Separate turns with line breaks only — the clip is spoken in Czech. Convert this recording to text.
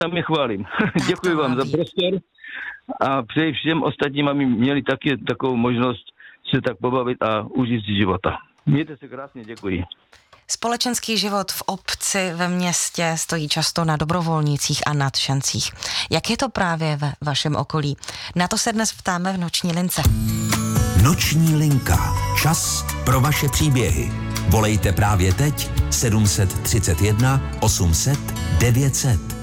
tam je chválím. Děkuji vám za prostor a přeji všem ostatním, aby měli taky takovou možnost se tak pobavit a užít si života. Mějte se krásně, děkuji.
Společenský život v obci, ve městě stojí často na dobrovolnících a nadšencích. Jak je to právě ve vašem okolí? Na to se dnes ptáme v Noční lince.
Noční linka. Čas pro vaše příběhy. Volejte právě teď 731 800 900.